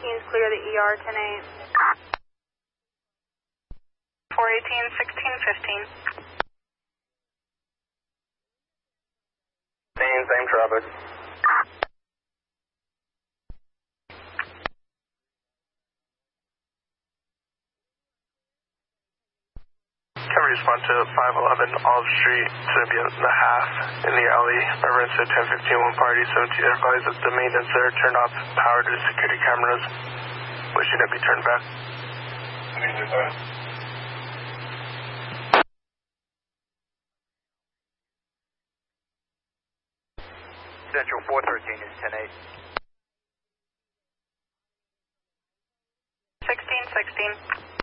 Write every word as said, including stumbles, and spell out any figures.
eighteens clear the E R, ten eight. four eighteen, sixteen fifteen. Same, same traffic. Can we respond to five eleven Olive Street to be in the half in the alley? Reference to ten fifteen one party, seventeen advised that the maintenance there turned off power to security cameras. Wishing it be turned back. Central four thirteen is ten eight. sixteen sixteen.